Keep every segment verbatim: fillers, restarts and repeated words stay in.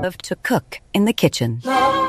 loved to cook in the kitchen.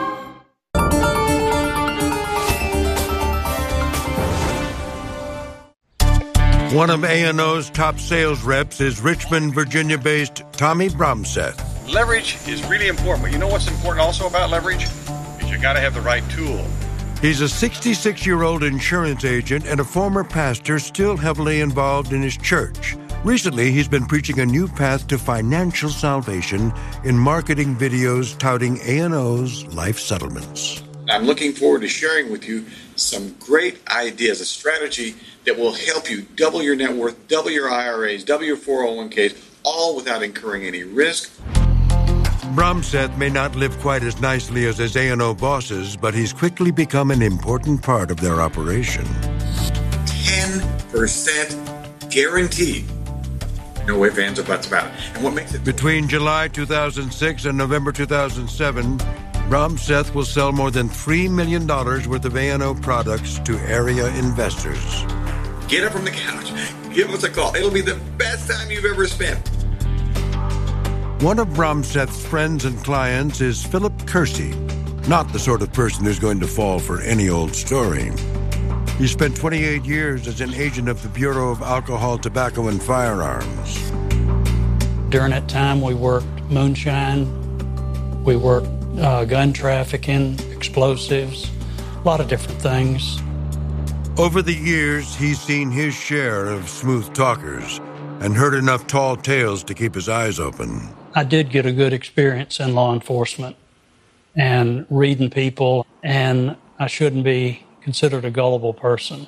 One of A and O's top sales reps is Richmond, Virginia-based Tommy Bromseth. Leverage is really important, but you know what's important also about leverage? Is you got to have the right tool. He's a sixty-six-year-old insurance agent and a former pastor still heavily involved in his church. Recently, he's been preaching a new path to financial salvation in marketing videos touting A and O's life settlements. I'm looking forward to sharing with you some great ideas, a strategy that will help you double your net worth, double your I R As, double your four oh one k's, all without incurring any risk. Bromseth may not live quite as nicely as his A and O bosses, but he's quickly become an important part of their operation. ten percent guaranteed. No ifs, ands, or buts about it. And what makes it... Between July two thousand six and November two thousand seven, Bromseth will sell more than three million dollars worth of A and O products to area investors. Get up from the couch. Give us a call. It'll be the best time you've ever spent. One of Bromseth's friends and clients is Philip Kersey, not the sort of person who's going to fall for any old story. He spent twenty-eight years as an agent of the Bureau of Alcohol, Tobacco, and Firearms. During that time, we worked moonshine, we worked uh, gun trafficking, explosives, a lot of different things. Over the years, he's seen his share of smooth talkers and heard enough tall tales to keep his eyes open. I did get a good experience in law enforcement and reading people, and I shouldn't be considered a gullible person.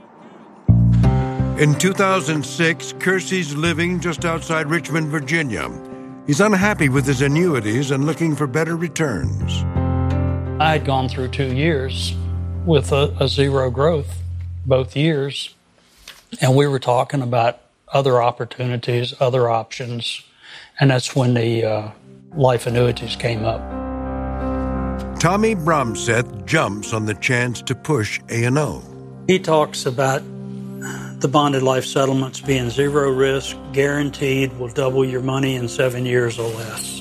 In two thousand six, Kersey's living just outside Richmond, Virginia. He's unhappy with his annuities and looking for better returns. I had gone through two years with a, a zero growth, both years, and we were talking about other opportunities, other options, and that's when the uh, life annuities came up. Tommy Bromseth jumps on the chance to push A and O. He talks about the bonded life settlements being zero risk, guaranteed, will double your money in seven years or less.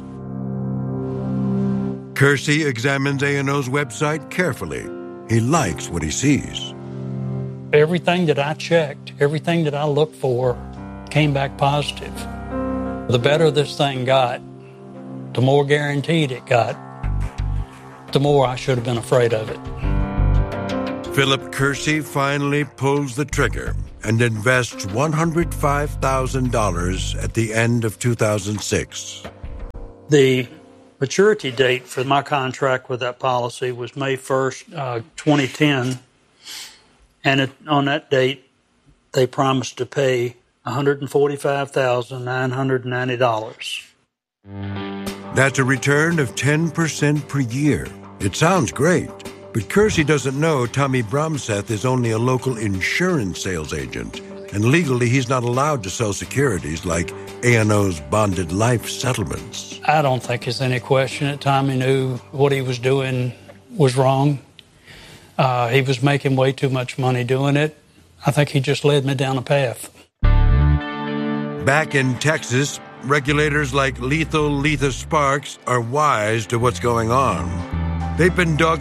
Kersey examines A and O's website carefully. He likes what he sees. Everything that I checked, everything that I looked for came back positive. The better this thing got, the more guaranteed it got, the more I should have been afraid of it. Philip Kersey finally pulls the trigger and invests one hundred five thousand dollars at the end of two thousand six. The maturity date for my contract with that policy was May first, uh, twenty ten, and it, on that date, they promised to pay one hundred forty-five thousand nine hundred ninety dollars. That's a return of ten percent per year. It sounds great, but Kersey doesn't know Tommy Bromseth is only a local insurance sales agent, and legally he's not allowed to sell securities like A and O's bonded life settlements. I don't think there's any question that Tommy knew what he was doing was wrong. Uh, he was making way too much money doing it. I think he just led me down a path. Back in Texas, regulators like Lethal Letha Sparks are wise to what's going on. They've been dog